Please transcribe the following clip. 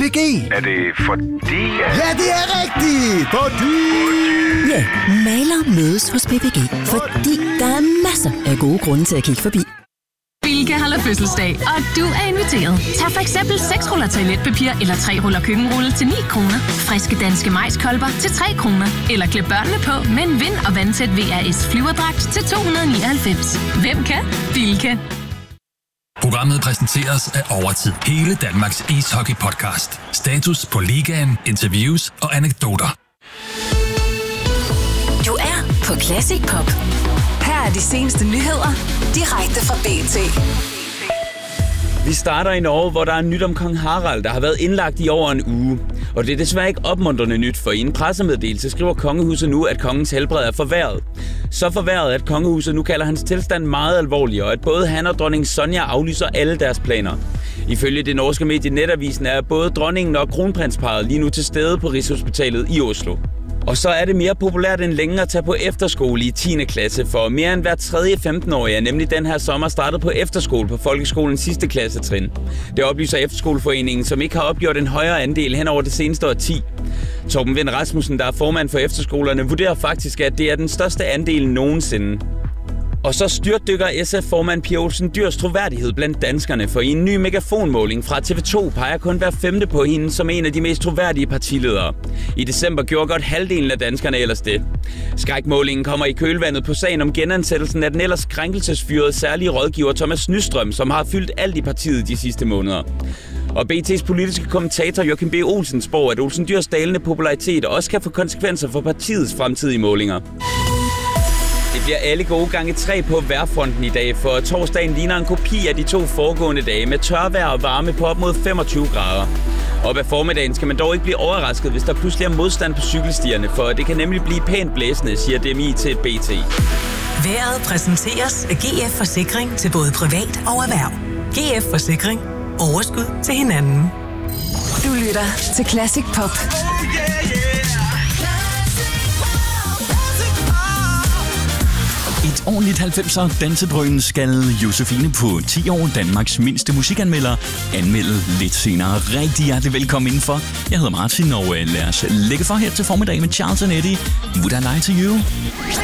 BBG. Er det fordi... Ja, det er rigtigt! Fordi... Ja, maler mødes hos BBG, fordi der er masser af gode grunde til at kigge forbi. Bilka holder fødselsdag, og du er inviteret. Tag for eksempel 6 ruller toiletpapir eller 3 ruller køkkenrulle til 9 kroner. Friske danske majskolber til 3 kroner. Eller klæd børnene på med en vind- og vandtæt VRS flyverdragt til 299. Hvem kan? Bilka. Programmet præsenteres af Overtid. Hele Danmarks ishockey-podcast. Status på ligaen, interviews og anekdoter. Du er på Classic Pop. Her er de seneste nyheder, direkte fra BT. Vi starter i Norge, hvor der er nyt om kong Harald, der har været indlagt i over en uge. Og det er desværre ikke opmuntrende nyt, for i en pressemeddelelse skriver kongehuset nu, at kongens helbred er forværret. Så forværret, at kongehuset nu kalder hans tilstand meget alvorlig, og at både han og dronning Sonja aflyser alle deres planer. Ifølge det norske medie Netavisen er både dronningen og kronprinsparret lige nu til stede på Rigshospitalet i Oslo. Og så er det mere populært end længe at tage på efterskole i 10. klasse, for mere end hver tredje 15-årige er nemlig den her sommer startet på efterskole på folkeskolens sidste klassetrin. Det oplyser Efterskoleforeningen, som ikke har opgjort en højere andel hen over det seneste årti. Torben Vind Rasmussen, der er formand for efterskolerne, vurderer faktisk, at det er den største andel nogensinde. Og så styrtdykker SF-formand Pia Olsen Dyhrs troværdighed blandt danskerne, for i en ny megafonmåling fra TV2 peger kun hver 5. på hende som en af de mest troværdige partiledere. I december gjorde godt halvdelen af danskerne ellers det. Skrækmålingen kommer i kølvandet på sagen om genansættelsen af den ellers krænkelsesfyrede særlige rådgiver Thomas Nystrøm, som har fyldt alt i partiet de sidste måneder. Og BT's politiske kommentator Joachim B. Olsen spår, at Olsen Dyhrs dalende popularitet også kan få konsekvenser for partiets fremtidige målinger. Det bliver alle gode gange 3 på vejrfronten i dag, for torsdagen ligner en kopi af de 2 foregående dage med tørvejr og varme på op mod 25 grader. Op ad formiddagen skal man dog ikke blive overrasket, hvis der pludselig er modstand på cykelstierne, for det kan nemlig blive pænt blæsende, siger DMI til et BT. Vejret præsenteres af GF Forsikring til både privat og erhverv. GF Forsikring. Overskud til hinanden. Du lytter til Classic Pop. Et ordentligt 90'er dansedrøn skal Josefine på 10 år, Danmarks mindste musikanmelder, anmelde lidt senere. Rigtig hjertelig velkommen indenfor. Jeg hedder Martin, og lad os lægge for her til formiddag med Charles & Eddie. Would I Lie to You?